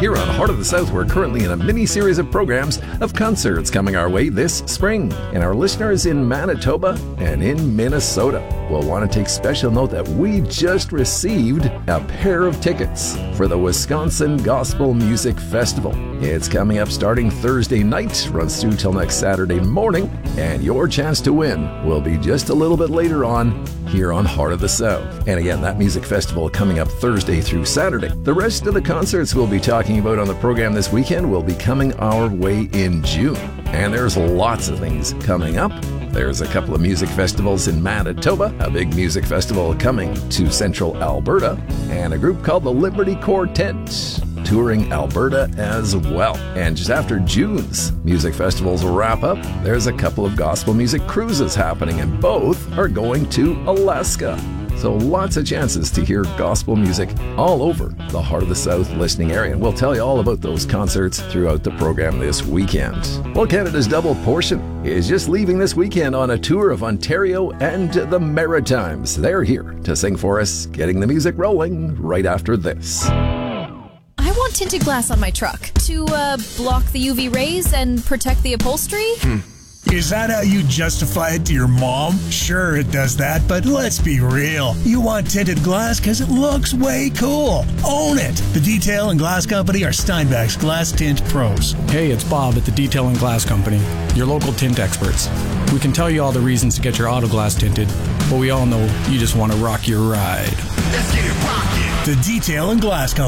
Here on Heart of the South, we're currently in a mini-series of programs of concerts coming our way this spring. And our listeners in Manitoba and in Minnesota will want to take special note that we just received a pair of tickets for the Wisconsin Gospel Music Festival. It's coming up starting Thursday night, runs through till next Saturday morning, and your chance to win will be just a little bit later on here on Heart of the South. And again, that music festival coming up Thursday through Saturday. The rest of the concerts we'll be talking about on the program this weekend will be coming our way in June. And there's lots of things coming up. There's a couple of music festivals in Manitoba, a big music festival coming to central Alberta, and a group called the Liberty Quartet touring Alberta as well. And just after June's music festivals wrap up, there's a couple of gospel music cruises happening, and both are going to Alaska. So lots of chances to hear gospel music all over the Heart of the South listening area. And we'll tell you all about those concerts throughout the program this weekend. Well, Canada's Double Portion is just leaving this weekend on a tour of Ontario and the Maritimes. They're here to sing for us, getting the music rolling right after this. I want tinted glass on my truck to block the UV rays and protect the upholstery. Is that how you justify it to your mom? Sure, it does that, but let's be real. You want tinted glass because it looks way cool. Own it! The Detail and Glass Company are Steinbach's Glass Tint Pros. Hey, it's Bob at the Detail and Glass Company, your local tint experts. We can tell you all the reasons to get your auto glass tinted, but we all know you just want to rock your ride. Let's get it rockin'! The Detail and Glass Company.